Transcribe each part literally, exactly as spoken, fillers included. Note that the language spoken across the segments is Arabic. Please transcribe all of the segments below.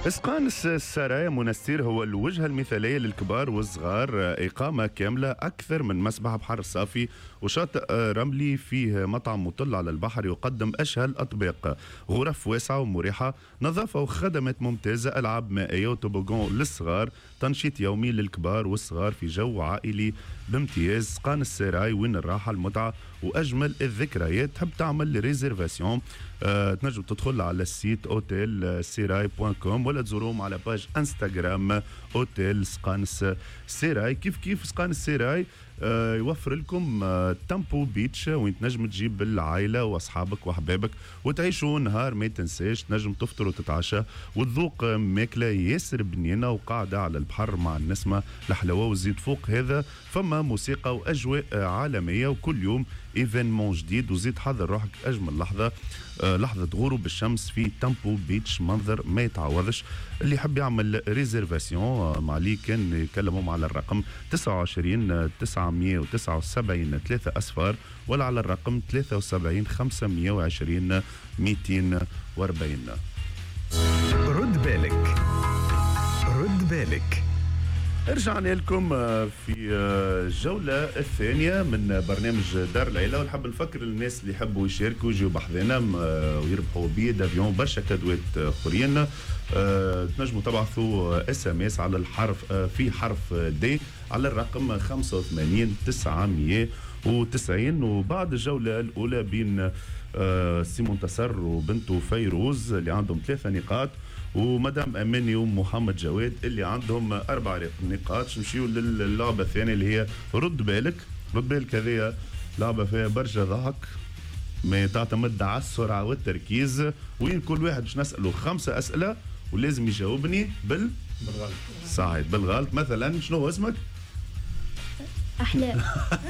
اسقانس السرايا منستير هو الوجهة المثالية للكبار والصغار. إقامة كاملة، أكثر من مسبح بحر صافي وشاطئ رملي، فيه مطعم مطل على البحر يقدم أشهى الأطباق، غرف واسعة ومريحة، نظافة وخدمات ممتازة، ألعاب مائية وتوبوغون للصغار، تنشيط يومي للكبار والصغار في جو عائلي بامتياز. اسقان السراي وين الراحة المتعة وأجمل الذكريات. تحب تعمل ريزيرفاسيون أه تنجم تدخل على السيت اوتيل سيراي بوان كوم ولا تزورهم على باج انستغرام اوتيل سقانس سيراي. كيف كيف سقانس سيراي أه يوفر لكم أه تامبو بيتش وين تنجم تجيب العائله واصحابك واحبابك وتعيشوا نهار ما تنساش. تنجم تفطر وتتعشى وتذوق ماكله ياسر بنينه وقاعده على البحر مع النسمه الحلوه. وزيد فوق هذا فما موسيقى واجواء عالميه وكل يوم ايفينمون جديد. وزيد حضر روحك اجمل لحظه أه لحظه غروب الشمس في تامبو بيتش، منظر ما يتعوضش. اللي يحب يعمل ريزيرفاسيون مع لي كان يكلمهم على الرقم تسعة وعشرين تسعمية وتسعة وسبعين ثلاثة أصفار ولا على الرقم ثلاثة وسبعين خمسمية وعشرين مئتين وأربعين. رد بالك رد بالك. رجعنا لكم في الجولة الثانية من برنامج دار العيلة، ونحب نفكر الناس اللي يحبوا يشاركوا يجيو بحذنا ويربحوا بي دافيون برشا كادوات اخرين. تنجموا تبعثوا اس ام اس على الحرف في حرف دي على الرقم خمسة وثمانين تسعمية وتسعين. وبعد الجولة الأولى بين سي منتصر وبنته فيروز اللي عندهم ثلاثة نقاط، ومدام اماني ومحمد جواد اللي عندهم اربع نقاط، نمشيو للعبه الثانيه اللي هي رد بالك. رد بالك هذه لعبه فيها برشا ضحك، ما تعتمد على السرعه والتركيز، وين كل واحد باش نساله خمسه اسئله ولازم يجاوبني بال بالغلط. صحيح بالغلط. مثلا شنو هو اسمك؟ أحلام.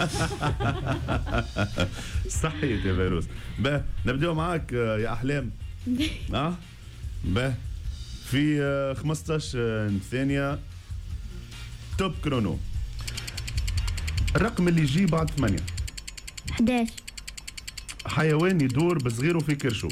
صحيت يا فيروز. باه نبداو معاك يا احلام. اه باه في خمسطاش ثانية توب كرونو. الرقم اللي يجي بعد ثمانية. حداش. حيوان يدور بصغيره في كرشو.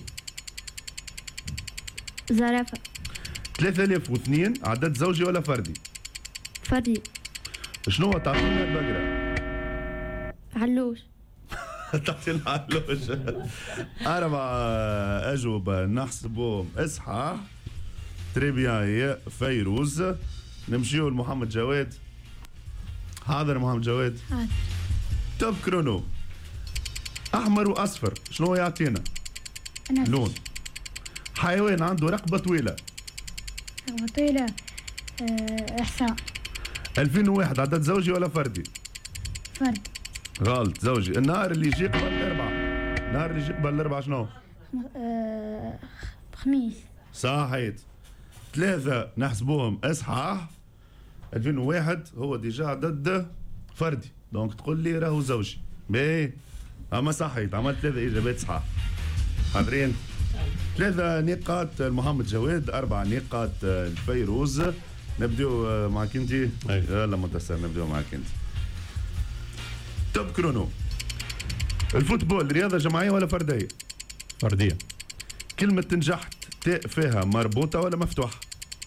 زرافة. ثلاثة آلاف واثنين عدد زوجي ولا فردي؟ فردي. شنو هو تعطينا البقرة؟ علوش. تعطينا علوش. أربع أجوبة نحسبهم إصحاح. تري بيان يا فيروز. نمشيو لمحمد جواد. حاضر محمد جواد. حاضر. توب كرونو. احمر واصفر شنو يعطينا؟ نفس. لون. حيوان عنده رقبه طويله. رقبة طويلة. أه إحسان. ألفين وواحد عدد زوجي ولا فردي؟ فرد. غلط زوجي. النهار اللي يجي قبل الاربعاء. النهار اللي يجي قبل الاربعاء شنو؟ أه خميس. صحيت. ثلاثة نحسبوهم إصحاح. ألفين وواحد هو ديجا عدد فردي، دونك تقول لي راهو زوجي. باهي أما صحيت، عملت ثلاثة إجابات صحاح. حاضرين؟ ثلاثة نقاط لمحمد جواد، أربع نقاط لفيروز. نبداو معك أنت. يلا منتصر نبداو معك أنت. توب كرونو. الفوتبول رياضة جماعية ولا فردية؟ فردية. كلمة نجحت تاء فيها مربوطة ولا مفتوحة؟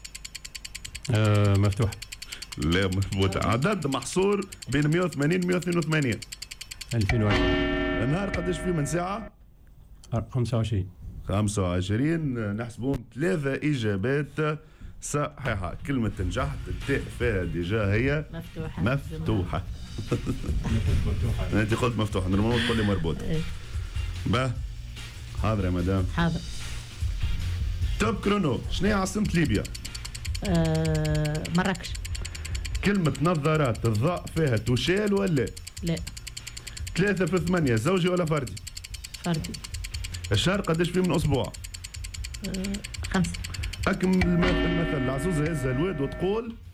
آه مفتوحة. لا مربوطة. عدد محصور بين مئة وثمانين و مئة واثنين وثمانين. ألفين وواحد. النهار قداش فيه من ساعة؟ خمسة وعشرين. خمسة وعشرين. نحسبون ثلاثة إجابات صحيحة. كلمة نجحت التاء فيها ديجا هي مفتوحة. مفتوحة. أنت قلت مفتوحة، نورمالمون تقول لي مربوطة. باه حاضر يا مدام. حاضر. توب كرونو. شنو هي عاصمة ليبيا؟ آه مراكش. كلمة نظارات الضاء فيها تشال ولا؟ لا. ثلاثة في ثمانية زوجي ولا فردي؟ فردي. الشهر قداش فيه من أسبوع؟ آه خمسة. أكمل المثل. العزوزة هزة الواد وتقول